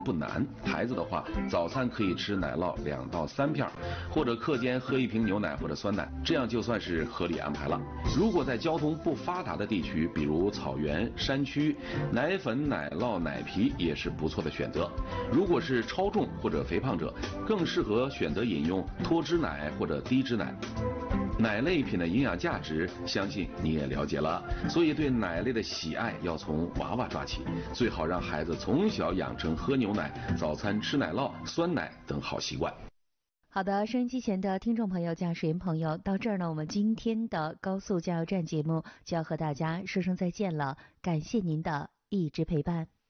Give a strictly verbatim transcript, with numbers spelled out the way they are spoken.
不难，孩子的话，早餐可以吃奶酪两到三片，或者课间喝一瓶牛奶或者酸奶，这样就算是合理安排了。如果在交通不发达的地区，比如草原、山区，奶粉、奶酪、奶皮也是不错的选择。如果是超重或者肥胖者，更适合选择饮用脱脂奶或者低脂奶。奶类品的营养价值，相信你也了解了，所以对奶类的喜爱要从娃娃抓起，最好让孩子从小养成喝牛奶、早餐吃奶酪、酸奶等好习惯。 好的，收音机前的听众朋友、驾驶员朋友，到这儿呢，我们今天的高速加油站节目就要和大家说声再见了，感谢您的一直陪伴。